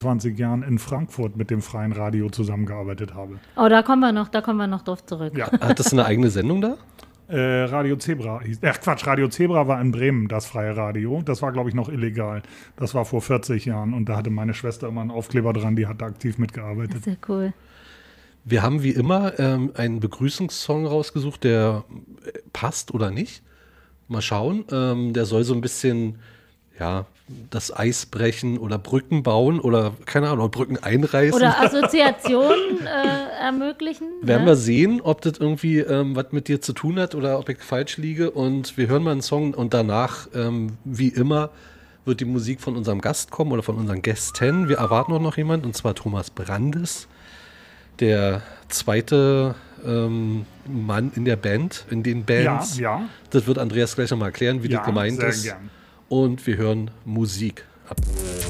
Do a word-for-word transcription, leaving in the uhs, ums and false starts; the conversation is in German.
zwanzig Jahren in Frankfurt mit dem Freien Radio zusammengearbeitet habe. Oh, da kommen wir noch, da kommen wir noch drauf zurück. Ja. Hat das eine eigene Sendung da? Äh, Radio Zebra hieß. Ach Quatsch, Radio Zebra war in Bremen, das freie Radio. Das war, glaube ich, noch illegal. Das war vor vierzig Jahren und da hatte meine Schwester immer einen Aufkleber dran, die hat da aktiv mitgearbeitet. Sehr cool. Wir haben wie immer ähm, einen Begrüßungssong rausgesucht, der passt oder nicht. Mal schauen. Ähm, der soll so ein bisschen, ja, das Eis brechen oder Brücken bauen oder, keine Ahnung, Brücken einreißen. Oder Assoziationen äh, ermöglichen. Werden ne? wir sehen, ob das irgendwie ähm, was mit dir zu tun hat oder ob ich falsch liege. Und wir hören mal einen Song und danach, ähm, wie immer, wird die Musik von unserem Gast kommen oder von unseren Gästen. Wir erwarten auch noch jemanden, und zwar Thomas Brandes, der zweite ähm, Mann in der Band, in den Bands. Ja, ja. Das wird Andreas gleich nochmal erklären, wie Ja, das gemeint sehr ist. gern. Und wir hören Musik ab.